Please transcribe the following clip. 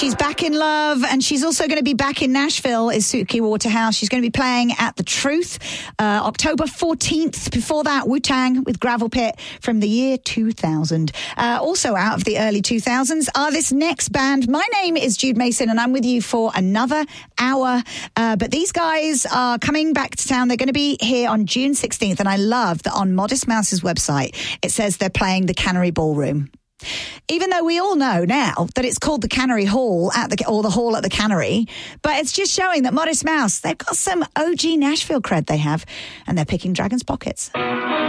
She's back in love, and she's also going to be back in Nashville, is Suki Waterhouse. She's going to be playing at The Truth, October 14th. Before that, Wu-Tang with Gravel Pit from the year 2000. Also out of the early 2000s are this next band. My name is Jude Mason, and I'm with you for another hour. But these guys are coming back to town. They're going to be here on June 16th, and I love that on Modest Mouse's website, it says they're playing the Cannery Ballroom. Even though we all know now that it's called the Cannery Hall or the Hall at the Cannery, but it's just showing that Modest Mouse, they've got some OG Nashville cred they have, and they're picking Dragon's Pockets.